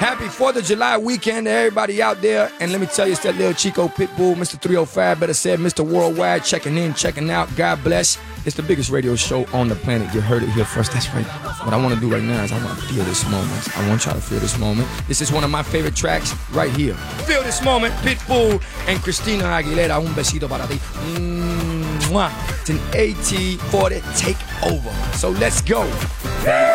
Happy 4th of July weekend to everybody out there. And let me tell you, it's that little Chico Pitbull, Mr. 305, better said, Mr. Worldwide, checking in, checking out. God bless. It's the biggest radio show on the planet. You heard it here first. That's right. What I want to do right now is I want to feel this moment. I want y'all to feel this moment. This is one of my favorite tracks right here. Feel this moment. Pitbull and Christina Aguilera. Un besito para ti. Mwah. It's an AT40 takeover. So let's go.